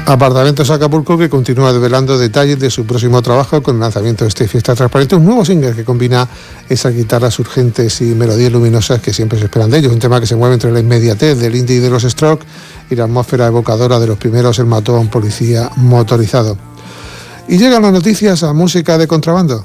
Apartamentos Acapulco, que continúa desvelando detalles de su próximo trabajo con el lanzamiento de este Fiesta Transparente, un nuevo single que combina esas guitarras urgentes y melodías luminosas que siempre se esperan de ellos, un tema que se mueve entre la inmediatez del indie y de los Strokes y la atmósfera evocadora de los primeros Él mató a un policía motorizado. Y llegan las noticias a música de contrabando.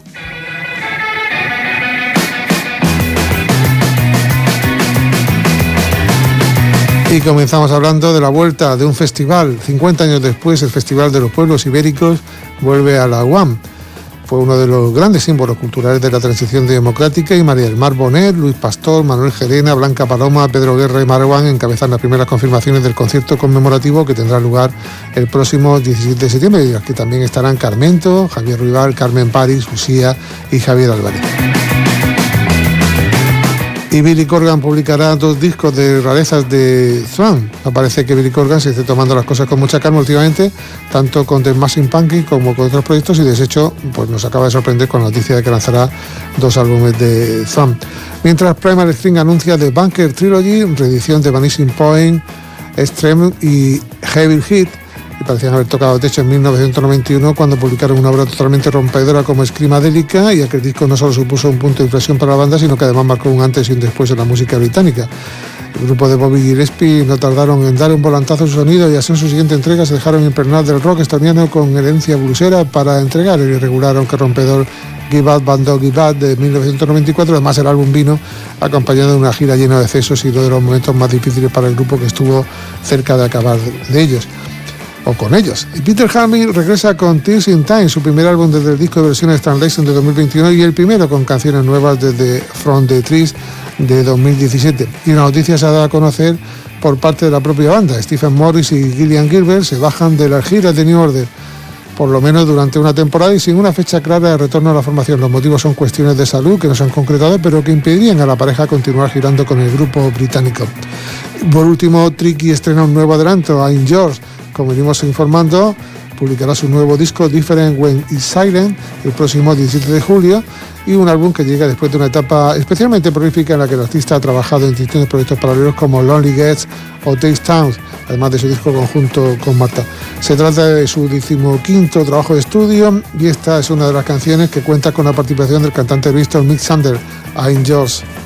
Y comenzamos hablando de la vuelta de un festival. 50 años después, el Festival de los Pueblos Ibéricos vuelve a la UAM. Fue uno de los grandes símbolos culturales de la transición democrática y María del Mar Bonet, Luis Pastor, Manuel Gerena, Blanca Paloma, Pedro Guerra y Marwan encabezan las primeras confirmaciones del concierto conmemorativo que tendrá lugar el próximo 17 de septiembre, y aquí también estarán Carmento, Javier Ruibal, Carmen París, Lucía y Javier Álvarez. Y Billy Corgan publicará 2 discos de rarezas de Swan. Me parece que Billy Corgan se esté tomando las cosas con mucha calma últimamente, tanto con The Smashing Pumpkins como con otros proyectos, y de hecho pues nos acaba de sorprender con la noticia de que lanzará 2 álbumes de Swan. Mientras Primal Scream anuncia The Bunker Trilogy, reedición de Vanishing Point, Extreme y Heavy Hit, que parecían haber tocado techo en 1991 cuando publicaron una obra totalmente rompedora como Screamadelica, y aquel disco no solo supuso un punto de inflexión para la banda, sino que además marcó un antes y un después en la música británica. El grupo de Bobby Gillespie no tardaron en dar un volantazo a su sonido, y así en su siguiente entrega se dejaron impregnar del rock estoniano con herencia bluesera para entregar el irregular aunque rompedor Give Up Band Dog Give Up de 1994. Además, el álbum vino acompañado de una gira llena de excesos y uno de los momentos más difíciles para el grupo, que estuvo cerca de acabar de ellos, o con ellos. Y Peter Hammill regresa con Tears in Time, su primer álbum desde el disco de versiones Translation de 2021 y el primero con canciones nuevas desde From the Trees de 2017. Y una noticia se ha dado a conocer por parte de la propia banda. Stephen Morris y Gillian Gilbert se bajan de las giras de New Order, por lo menos durante una temporada, y sin una fecha clara de retorno a la formación. Los motivos son cuestiones de salud que no se han concretado, pero que impedirían a la pareja continuar girando con el grupo británico. Por último, Tricky estrena un nuevo adelanto, I'm Yours. Como venimos informando, publicará su nuevo disco Different When It's Silent el próximo 17 de julio, y un álbum que llega después de una etapa especialmente prolífica en la que el artista ha trabajado en distintos proyectos paralelos como Lonely Gets o Takes Towns, además de su disco conjunto con Marta. Se trata de su 15º trabajo de estudio, y esta es una de las canciones que cuenta con la participación del cantante Bristol Mick Sanders, I'm Yours.